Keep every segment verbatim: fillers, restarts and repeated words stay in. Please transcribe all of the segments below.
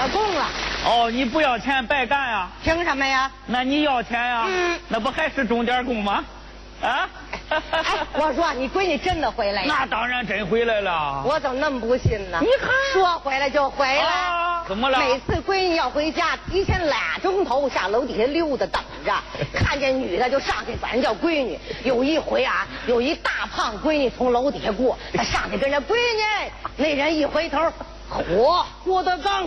了供了。 哦，你不要钱白干呀？ 凭什么呀？ 那你要钱呀？嗯，那不还是钟点工吗？啊！ 哎，我说你闺女真的回来了？ 那当然真回来了。 我怎么那么不信呢？ 你看， 说回来就回来。 啊、怎么了？ 每次闺女要回家，提前俩钟头下楼底下溜达等着，看见女的就上去管人叫闺女。有一回啊，有一大胖闺女从楼底下过，她上去跟人家闺女，那人一回头，嚯，郭德纲。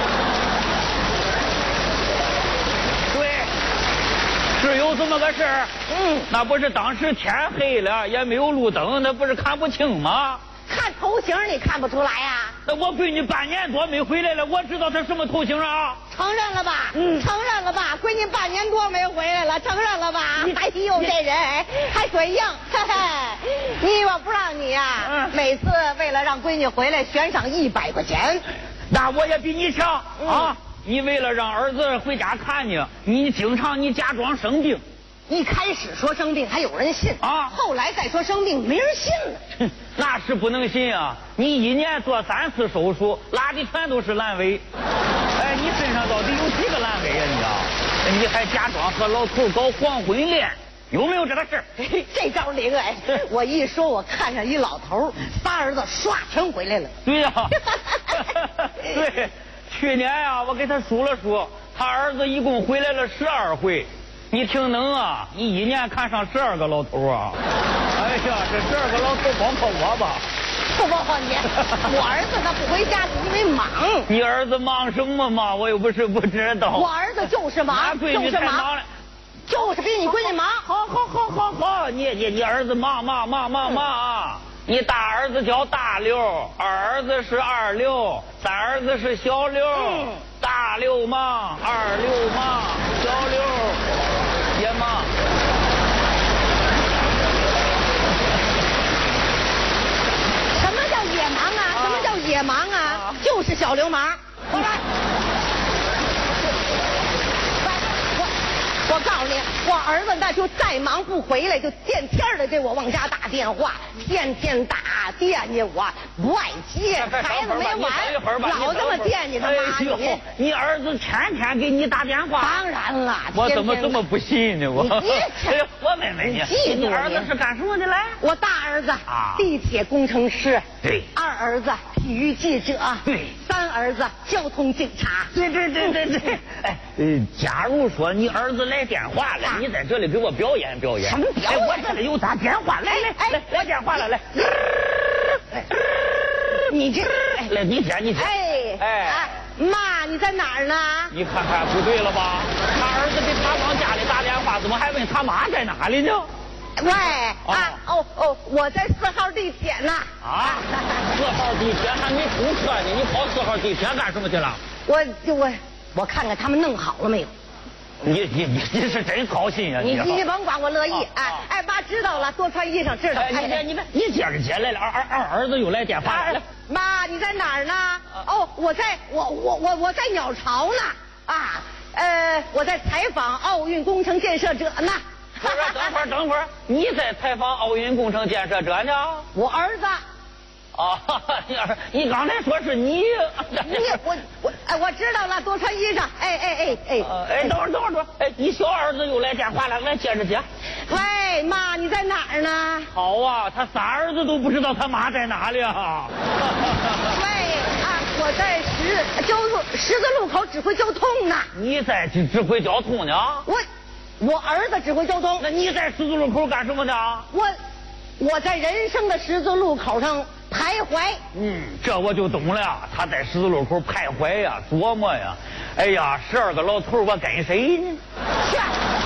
是有这么个事儿， 嗯， 那不是当时天黑了，也没有路灯，那不是看不清吗？ 看头型你看不出来呀、啊？ 那我闺女半年多没回来了，我知道她什么头型啊？ 承认了吧？ 嗯， 承认了吧？闺女半年多没回来了，承认了吧？哎呦，这人还嘴硬，嘿嘿！你我不让你呀、啊，嗯、每次为了让闺女回来悬赏一百块钱， 那我也比你强、 嗯、 啊！你为了让儿子回家看你，你经常你假装生病。 一开始说生病还有人信啊， 后来再说生病没人信了。 那是不能信啊！你一年做三次手术，拉的全都是阑尾。哎，你身上到底有几个阑尾呀你啊？你还假装和老头搞黄昏恋，有没有这个事儿？ 这招灵哎！我一说，我看上一老头，仨儿子唰全回来了。 对呀、啊，对。去年呀、啊，我给他数了数，他儿子一共回来了十二回。你挺能啊！你一年看上十二个老头啊！哎呀，这十二个老头光靠我吧？ 不包括你，我儿子他不回家是因为忙。 你儿子忙什么忙？我又不是不知道。 我儿子就是忙，就是忙了，就是比你闺女忙。 好好好好好，你你你儿子忙忙忙忙忙啊！你大儿子叫大刘，二儿子是二刘，三儿子是小刘。嗯、大刘忙，二刘忙，小刘也忙。 什么叫野忙啊？啊什么叫野忙啊？啊就是小流氓。后来。我告诉你，我儿子那就再忙不回来，就见天的给我往家打电话，天天打惦记我，不爱接，孩子没完，老这么惦记他妈你。 你儿子天天给你打电话？ 当然了， 我怎么这么不信呢？我你我问问你，你儿子是干什么的来？ 我大儿子啊， 地铁工程师。 对。 二儿子体育记者。 对。 三儿子交通警察。 对对对对对。哎，呃，假如说你儿子来电话了，你在这里给我表演表演。 什么表演？ 我这里有打电话，来来来来电话了，来。 你这， 来你接你接。 哎哎，妈，你在哪儿呢？ 你看看不对了吧？他儿子给他往家里打电话，怎么还问他妈在哪里呢？ 喂，啊哦哦，我在四号地铁呢。 啊，四号地铁还没出车呢，你跑四号地铁干什么去了？ 我就我我看看他们弄好了没有。 你你你你是真操心呀！ 你你你甭管，我乐意。哎哎，妈知道了，多穿衣裳，知道。 哎，你你你接着接来了，二二二儿子又来电话了。 妈，你在哪儿呢？哦，我在我我我我在鸟巢呢。啊，呃，我在采访奥运工程建设者呢。 不是，等会儿等会儿，你在采访奥运工程建设者呢？ 我儿子。 哦，你儿，你刚才说是你， 你我我哎，我知道了，多穿衣裳。哎哎哎哎， 哎，等会儿等会儿等会儿，哎，你小儿子又来电话了，来接着接。 喂，妈，你在哪儿呢？ 好啊，他仨儿子都不知道他妈在哪里啊。 喂啊，我在十交路十字路口指挥交通呢。 你在指指挥交通呢？ 我我儿子指挥交通。 那你在十字路口干什么呢？ 我我在人生的十字路口上徘徊。 嗯，这我就懂了，他在十字路口徘徊呀，琢磨呀。哎呀，十二个老头，我跟谁呢？行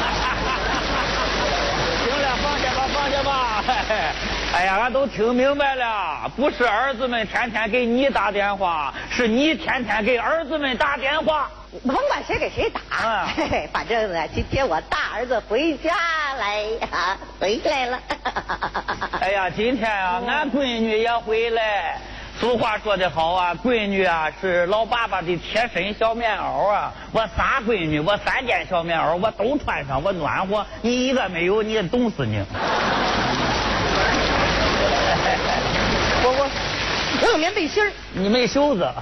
了，放下吧，放下吧。嘿嘿，哎呀，俺都听明白了，不是儿子们天天给你打电话，是你天天给儿子们打电话。 甭管谁给谁打，啊、嘿嘿，反正呢，今天我大儿子回家来啊，回来了。 哎呀，今天啊，俺闺女也回来。俗话说得好啊，闺女啊是老爸爸的贴身小棉袄啊。我仨闺女，我三件小棉袄，我都穿上，我暖和。你一个没有，你冻死你。 我我我有棉背心儿， 你没袖子。